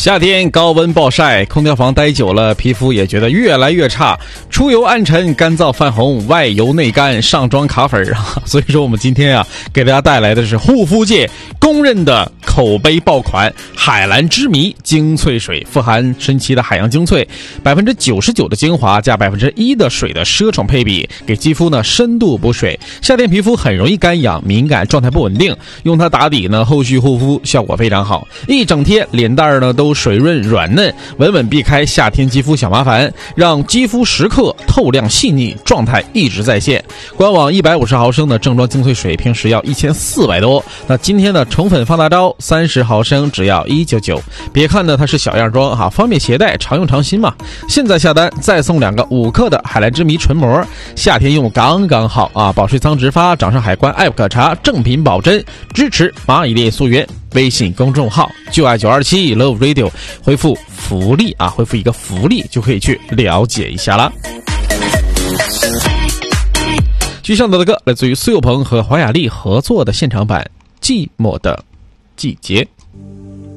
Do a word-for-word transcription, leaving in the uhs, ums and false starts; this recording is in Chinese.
夏天高温暴晒，空调房待久了，皮肤也觉得越来越差，出油暗沉，干燥泛红，外油内干，上妆卡粉啊。所以说我们今天啊，给大家带来的是护肤界公认的口碑爆款海蓝之谜精粹水，富含神奇的海洋精粹，百分之九十九的精华加百分之一的水的奢宠配比，给肌肤呢深度补水。夏天皮肤很容易干痒、敏感，状态不稳定，用它打底呢，后续护肤效果非常好，一整天脸蛋呢都水润软嫩，稳稳避开夏天肌肤小麻烦，让肌肤时刻透亮细腻，状态一直在线。官网一百五十毫升的正装精粹水平时要一千四百多，那今天的宠粉放大招三十毫升只要一百九十九。别看呢它是小样装哈，方便携带，常用常新嘛。现在下单再送两个五克的海蓝之谜唇膜，夏天用刚刚好啊！保水仓直发，掌上海关 app 可查，正品保真，支持蚂蚁猎溯源。微信公众号就爱九二七 Love Radio， 回复福利啊，回复一个福利就可以去了解一下了。继续上到的歌来自于苏有朋和黄雅莉合作的现场版《寂寞的季节》。